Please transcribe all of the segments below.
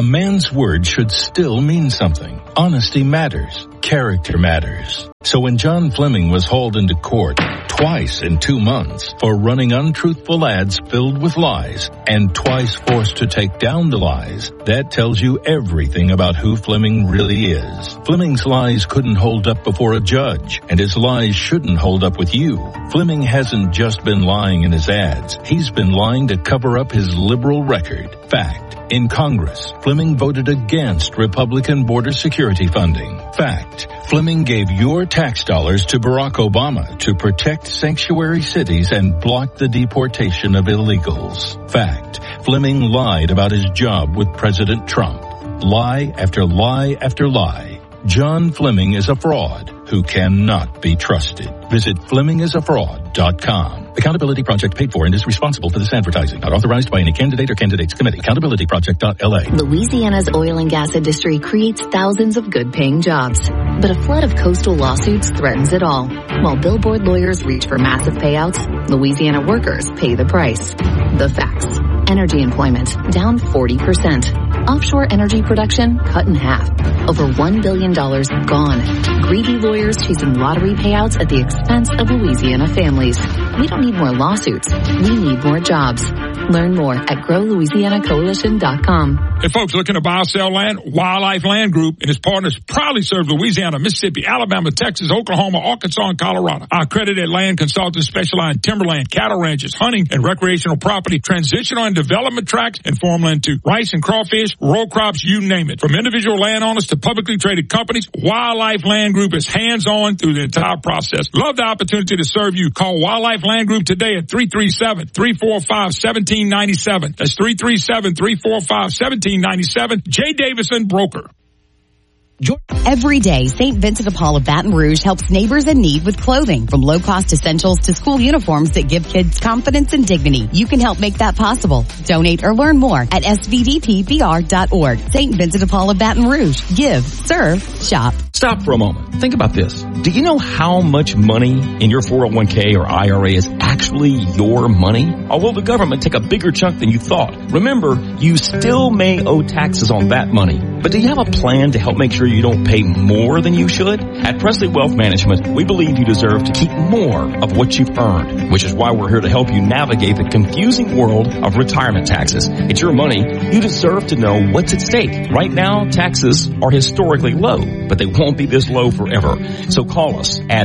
a man's word should still mean something. Honesty matters. Character matters. So when John Fleming was hauled into court twice in 2 months for running untruthful ads filled with lies and twice forced to take down the lies, that tells you everything about who Fleming really is. Fleming's lies couldn't hold up before a judge, and his lies shouldn't hold up with you. Fleming hasn't just been lying in his ads. He's been lying to cover up his liberal record. Fact. In Congress, Fleming voted against Republican border security funding. Fact. Fleming gave your tax dollars to Barack Obama to protect sanctuary cities and block the deportation of illegals. Fact. Fleming lied about his job with President Trump. Lie after lie after lie. John Fleming is a fraud who cannot be trusted. Visit FlemingIsAFraud.com. Accountability Project paid for and is responsible for this advertising. Not authorized by any candidate or candidates committee. AccountabilityProject.LA. Louisiana's oil and gas industry creates thousands of good-paying jobs. But a flood of coastal lawsuits threatens it all. While billboard lawyers reach for massive payouts, Louisiana workers pay the price. The facts. Energy employment down 40%. Offshore energy production cut in half. Over $1 billion gone. Greedy lawyers chasing lottery payouts at the expense of Louisiana families. We don't need more lawsuits. We need more jobs. Learn more at GrowLouisianaCoalition.com. Hey, folks, looking to buy or sell land? Wildlife Land Group and its partners proudly serve Louisiana, Mississippi, Alabama, Texas, Oklahoma, Arkansas, and Colorado. Our accredited land consultants specialize in timberland, cattle ranches, hunting, and recreational property, transitional and development tracts, and farmland too. Rice and crawfish, row crops, you name it. From individual landowners to publicly traded companies, Wildlife Land Group is hands-on through the entire process. Love the opportunity to serve you. Call Wildlife Land Group today at 337-345-1797. That's 337-345-1797. Jay Davison, broker. Every day, St. Vincent de Paul of Baton Rouge helps neighbors in need with clothing, from low-cost essentials to school uniforms that give kids confidence and dignity. You can help make that possible. Donate or learn more at svdpbr.org. St. Vincent de Paul of Baton Rouge. Give, serve, shop. Stop for a moment. Think about this. Do you know how much money in your 401k or IRA is actually your money? Or will the government take a bigger chunk than you thought? Remember, you still may owe taxes on that money. But do you have a plan to help make sure you don't pay more than you should? At Presley Wealth Management, we believe you deserve to keep more of what you've earned, which is why we're here to help you navigate the confusing world of retirement taxes. It's your money. You deserve to know what's at stake. Right now, taxes are historically low, but they won't be this low forever. So call us at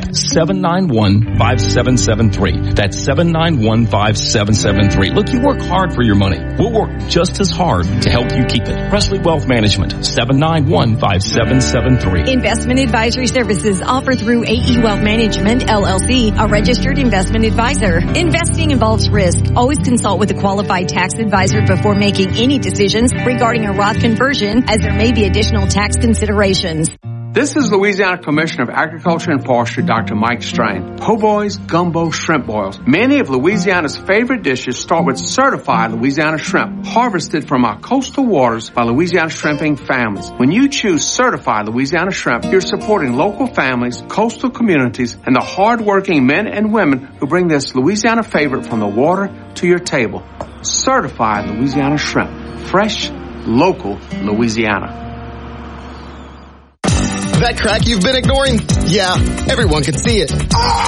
791-5773. That's 791-5773. Look, you work hard for your money. We'll work just as hard to help you keep it. Presley Wealth Management, 791-5773. Investment advisory services offered through AE Wealth Management, LLC, a registered investment advisor. Investing involves risk. Always consult with a qualified tax advisor before making any decisions regarding a Roth conversion, as there may be additional tax considerations. This is Louisiana Commissioner of Agriculture and Forestry, Dr. Mike Strain. Po' boys, gumbo, shrimp boils. Many of Louisiana's favorite dishes start with certified Louisiana shrimp, harvested from our coastal waters by Louisiana shrimping families. When you choose certified Louisiana shrimp, you're supporting local families, coastal communities, and the hard-working men and women who bring this Louisiana favorite from the water to your table. Certified Louisiana shrimp. Fresh, local Louisiana. That crack you've been ignoring? Yeah, everyone can see it.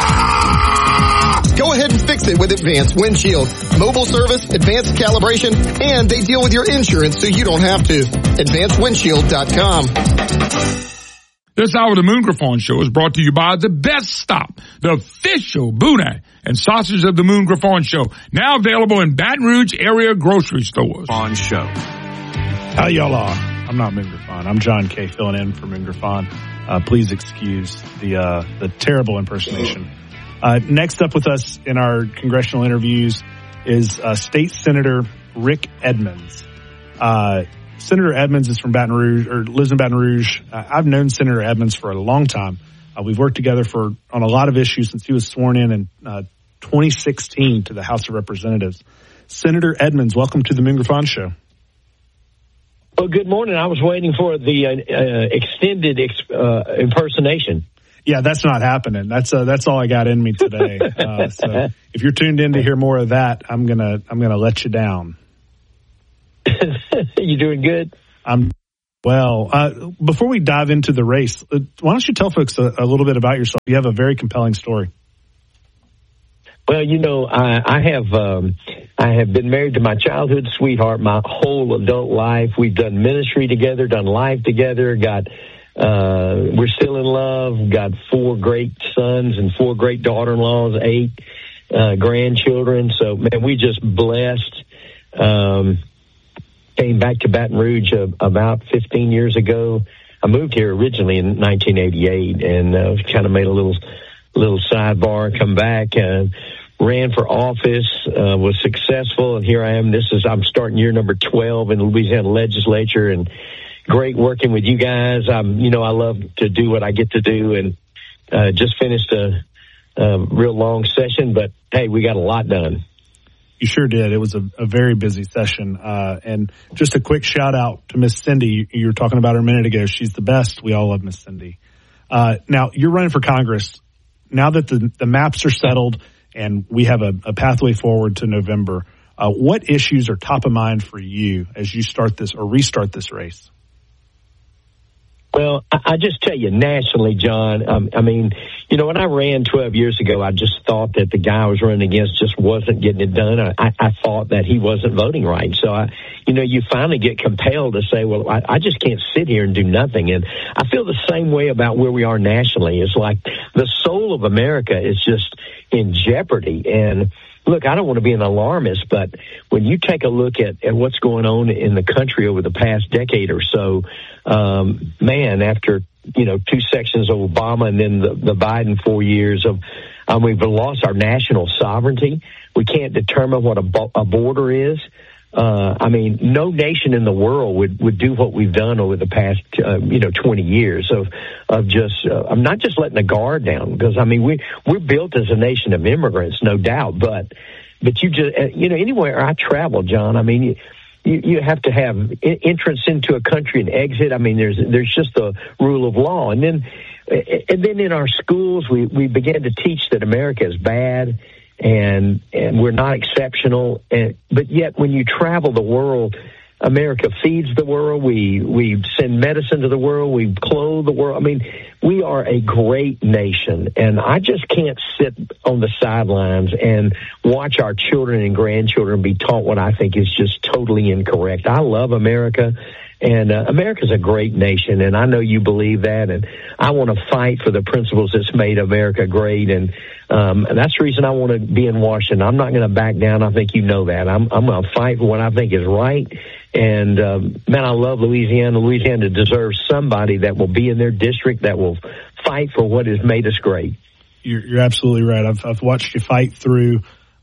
Go ahead and fix it with Advanced Windshield. Mobile service, advanced calibration, and they deal with your insurance so you don't have to. AdvancedWindshield.com. This hour of the Moon Griffon Show is brought to you by The Best Stop, the official boudin and sausage of the Moon Griffon Show. Now available in Baton Rouge area grocery stores. On show. How y'all are? I'm not Moon Griffon. I'm John Kay filling in for Moon Griffon. Please excuse the terrible impersonation. Next up with us in our congressional interviews is State Senator Rick Edmonds. Senator Edmonds is from Baton Rouge, or lives in Baton Rouge. I've known Senator Edmonds for a long time. We've worked together on a lot of issues since he was sworn in 2016 to the House of Representatives. Senator Edmonds, welcome to the Moon Griffon Show. Well, good morning. I was waiting for the extended impersonation. Yeah, that's not happening. That's all I got in me today. So if you're tuned in to hear more of that, I'm gonna let you down. You doing good? I'm well. Before we dive into the race, why don't you tell folks a little bit about yourself? You have a very compelling story. Well, I have been married to my childhood sweetheart my whole adult life. We've done ministry together, done life together, we're still in love, got 4 great sons and 4 great daughter-in-laws, 8 grandchildren. So, man, we just blessed. Came back to Baton Rouge about 15 years ago. I moved here originally in 1988 and kind of made a little sidebar, come back, ran for office, was successful, and here I am. I'm starting year number 12 in the Louisiana legislature, and great working with you guys. I love to do what I get to do, and just finished a real long session, but hey, we got a lot done. You sure did. It was a very busy session. And just a quick shout out to Miss Cindy. You were talking about her a minute ago. She's the best. We all love Miss Cindy. Now, you're running for Congress. Now that the maps are settled and we have a pathway forward to November, what issues are top of mind for you as you start this or restart this race? Well, I just tell you, nationally, John, when I ran 12 years ago, I just thought that the guy I was running against just wasn't getting it done. I thought that he wasn't voting right. So, you finally get compelled to say, well, I just can't sit here and do nothing. And I feel the same way about where we are nationally. It's like the soul of America is just in jeopardy. And look, I don't want to be an alarmist, but when you take a look at what's going on in the country over the past decade or so, after 2 sections of Obama and then the Biden 4 years we've lost our national sovereignty. We can't determine what a border is. No nation in the world would do what we've done over the past 20 years of just not just letting the guard down, because we're built as a nation of immigrants, no doubt, but you just anywhere I travel, John, you have to have entrance into a country and exit. There's just the rule of law. And then in our schools, we began to teach that America is bad and we're not exceptional. But yet when you travel the world, America feeds the world. We send medicine to the world. We clothe the world. We are a great nation, and I just can't sit on the sidelines and watch our children and grandchildren be taught what I think is just totally incorrect. I love America, and America's a great nation, and I know you believe that, and I want to fight for the principles that's made America great, and that's the reason I want to be in Washington. I'm not going to back down. I think you know that. I'm going to fight for what I think is right. And, I love Louisiana. Louisiana deserves somebody that will be in their district that will fight for what has made us great. You're absolutely right. I've watched you fight through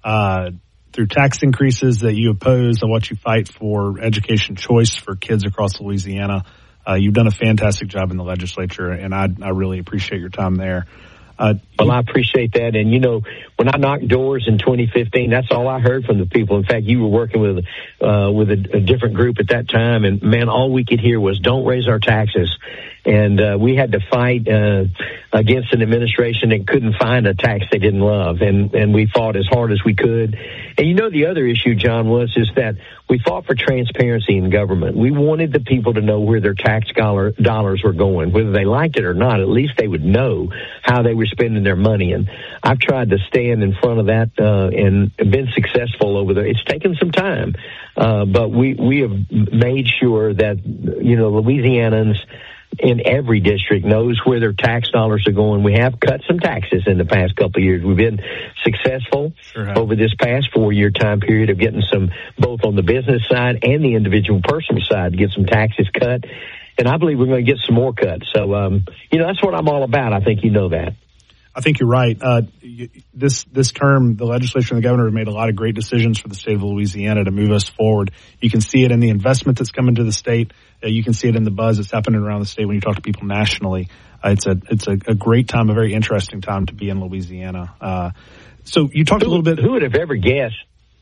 tax increases that you oppose. I watch you fight for education choice for kids across Louisiana. You've done a fantastic job in the legislature, and I really appreciate your time there. Well, I appreciate that. And, when I knocked doors in 2015, that's all I heard from the people. In fact, you were working with a different group at that time. And, man, all we could hear was don't raise our taxes. And we had to fight against an administration that couldn't find a tax they didn't love. And we fought as hard as we could. And, the other issue, John, is that we fought for transparency in government. We wanted the people to know where their tax dollars were going. Whether they liked it or not, at least they would know how they were spending their money. And I've tried to stand in front of that and been successful over there. It's taken some time, but we have made sure that, Louisianans in every district knows where their tax dollars are going. We have cut some taxes in the past couple of years. We've been successful over this past 4-year time period of getting some, both on the business side and the individual personal side, to get some taxes cut. And I believe we're going to get some more cuts. So, that's what I'm all about. I think you know that. I think you're right. This term, the legislature and the governor have made a lot of great decisions for the state of Louisiana to move us forward. You can see it in the investment that's coming to the state. You can see it in the buzz that's happening around the state when you talk to people nationally. It's a great time, a very interesting time to be in Louisiana. So you talked a little bit. Who would have ever guessed?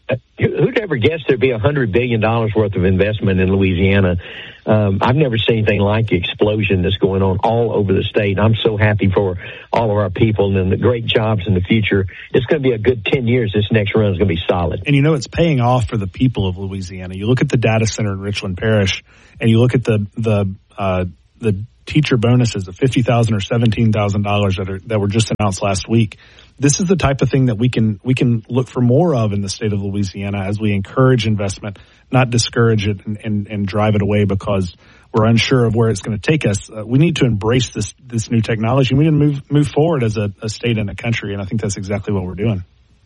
who'd ever guess there'd be $100 billion worth of investment in Louisiana? I've never seen anything like the explosion that's going on all over the state. I'm so happy for all of our people and the great jobs in the future. It's going to be a good 10 years. This next run is going to be solid. And it's paying off for the people of Louisiana. You look at the data center in Richland Parish, and you look at the teacher bonuses of $50,000 or $17,000 that were just announced last week. This is the type of thing that we can look for more of in the state of Louisiana as we encourage investment, not discourage it and drive it away because we're unsure of where it's going to take us. We need to embrace this new technology. We need to move forward as a state and a country, and I think that's exactly what we're doing.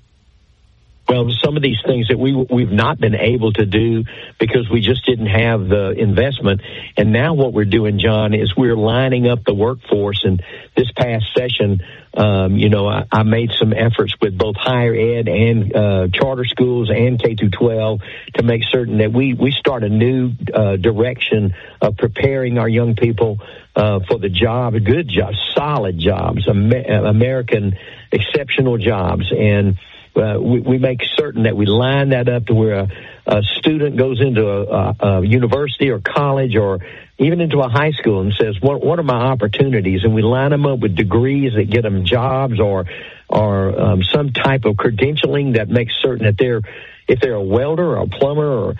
Well, some of these things that we've not been able to do because we just didn't have the investment. And now what we're doing, John, is we're lining up the workforce. And this past session, I made some efforts with both higher ed and charter schools and K through 12 to make certain that we start a new direction of preparing our young people for the job, good jobs, solid jobs, American exceptional jobs. And we make certain that we line that up to where a student goes into a university or college or even into a high school and says, what are my opportunities? And we line them up with degrees that get them jobs or some type of credentialing that makes certain that if they're a welder or a plumber or,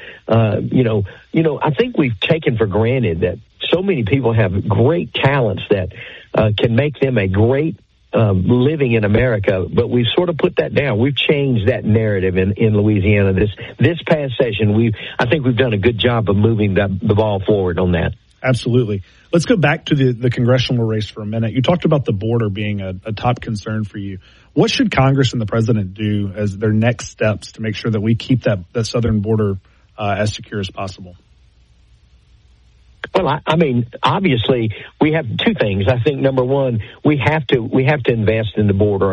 I think we've taken for granted that so many people have great talents that can make them a great living in America, but we've sort of put that down. We've changed that narrative in Louisiana. This past session, I think we've done a good job of moving the ball forward on that. Absolutely. Let's go back to the congressional race for a minute. You talked about the border being a top concern for you. What should Congress and the president do as their next steps to make sure that we keep that southern border as secure as possible? Well, obviously, we have two things. I think number one, we have to invest in the border.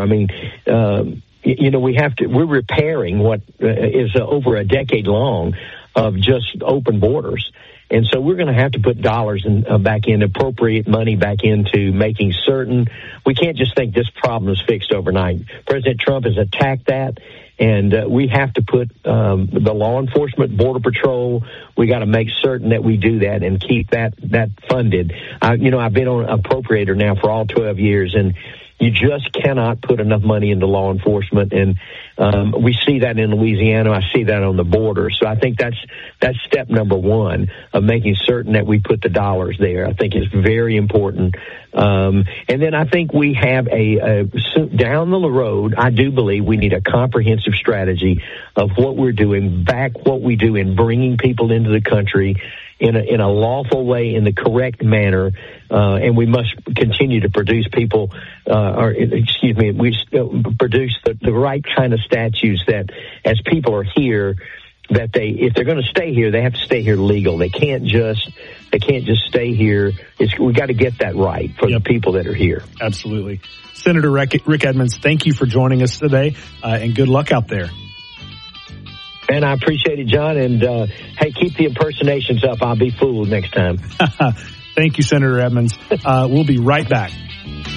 We're repairing what is over a decade long of just open borders. And so we're going to have to put dollars back in, appropriate money back into making certain. We can't just think this problem is fixed overnight. President Trump has attacked that, and we have to put the law enforcement, Border Patrol. We got to make certain that we do that and keep that funded. I've been on appropriator now for all 12 years, and you just cannot put enough money into law enforcement, and we see that in Louisiana. I see that on the border. So I think that's step number one of making certain that we put the dollars there. I think it's very important. And then I think we have down the road, I do believe we need a comprehensive strategy of what we're doing, what we do in bringing people into the country in a lawful way, in the correct manner, and we must continue to produce people, produce the right kind of statutes that, as people are here, that if they're going to stay here, they have to stay here legal. They can't just stay here. We got to get that right for the people that are here. Absolutely. Senator Rick Edmonds, thank you for joining us today, and good luck out there. And I appreciate it, John. And, hey, keep the impersonations up. I'll be fooled next time. Thank you, Senator Edmonds. We'll be right back.